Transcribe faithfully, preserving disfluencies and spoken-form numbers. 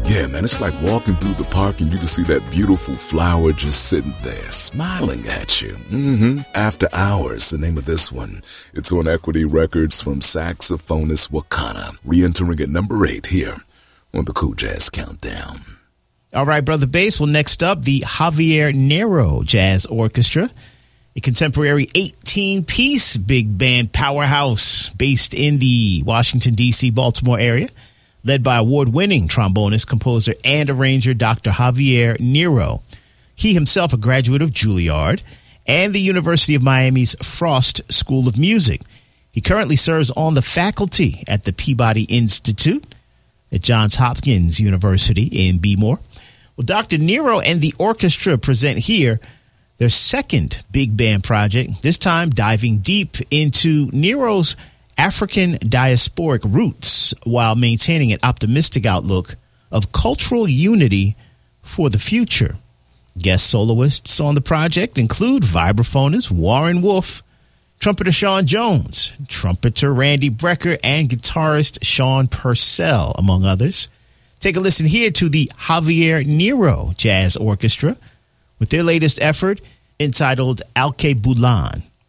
Yeah, man, it's like walking through the park and you just see that beautiful flower just sitting there, smiling at you. Mm-hmm. After Hours, the name of this one. It's on Equity Records from saxophonist Wakana, re-entering at number eight here on the Cool Jazz Countdown. All right, Brother Bass. Well, next up, the Javier Nero Jazz Orchestra, a contemporary eighteen-piece big band powerhouse based in the Washington, D C, Baltimore area, led by award-winning trombonist, composer, and arranger Doctor Javier Nero. He himself a graduate of Juilliard and the University of Miami's Frost School of Music. He currently serves on the faculty at the Peabody Institute at Johns Hopkins University in Bmore. Well, Doctor Nero and the orchestra present here their second big band project, this time diving deep into Nero's African diasporic roots while maintaining an optimistic outlook of cultural unity for the future. Guest soloists on the project include vibraphonist Warren Wolf, trumpeter Sean Jones, trumpeter Randy Brecker, and guitarist Sean Purcell, among others. Take a listen here to the Javier Nero Jazz Orchestra with their latest effort entitled Alkebulan.